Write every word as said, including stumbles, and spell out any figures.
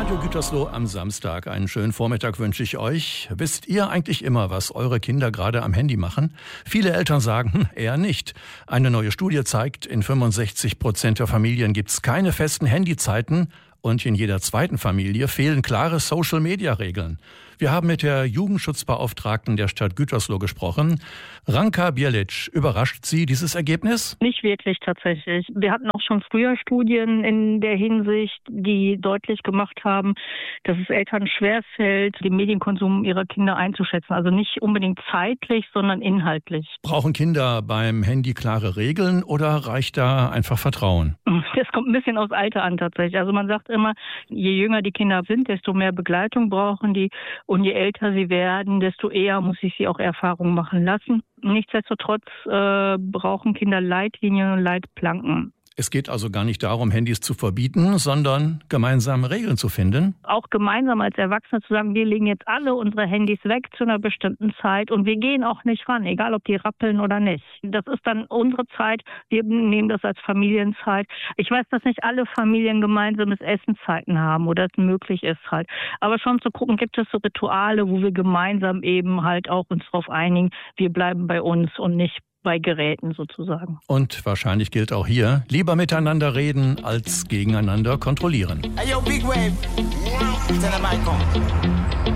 Radio Gütersloh am Samstag. Einen schönen Vormittag wünsche ich euch. Wisst ihr eigentlich immer, was eure Kinder gerade am Handy machen? Viele Eltern sagen, hm, eher nicht. Eine neue Studie zeigt, in fünfundsechzig Prozent der Familien gibt es keine festen Handyzeiten und in jeder zweiten Familie fehlen klare Social-Media-Regeln. Wir haben mit der Jugendschutzbeauftragten der Stadt Gütersloh gesprochen. Ranka Bierlic, überrascht Sie dieses Ergebnis? Nicht wirklich tatsächlich. Wir hatten auch schon früher Studien in der Hinsicht, die deutlich gemacht haben, dass es Eltern schwerfällt, den Medienkonsum ihrer Kinder einzuschätzen. Also nicht unbedingt zeitlich, sondern inhaltlich. Brauchen Kinder beim Handy klare Regeln oder reicht da einfach Vertrauen? Das kommt ein bisschen aufs Alter an tatsächlich. Also man sagt immer, je jünger die Kinder sind, desto mehr Begleitung brauchen die. Und je älter sie werden, desto eher muss ich sie auch Erfahrungen machen lassen. Nichtsdestotrotz äh, brauchen Kinder Leitlinien und Leitplanken. Es geht also gar nicht darum, Handys zu verbieten, sondern gemeinsame Regeln zu finden. Auch gemeinsam als Erwachsene zu sagen, wir legen jetzt alle unsere Handys weg zu einer bestimmten Zeit und wir gehen auch nicht ran, egal ob die rappeln oder nicht. Das ist dann unsere Zeit, wir nehmen das als Familienzeit. Ich weiß, dass nicht alle Familien gemeinsames Essenszeiten haben oder es möglich ist halt. Aber schon zu gucken, gibt es so Rituale, wo wir gemeinsam eben halt auch uns darauf einigen, wir bleiben bei uns und nicht bei Geräten sozusagen. Und wahrscheinlich gilt auch hier, lieber miteinander reden als gegeneinander kontrollieren. Hey, yo, Big Wave. Tell them I come.